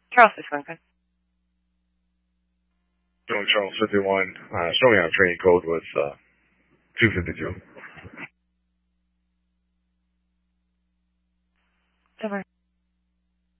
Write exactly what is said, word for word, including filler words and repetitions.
Charles six one. Doing Charles fifty-one. Uh, showing out trading code was uh, two fifty-two.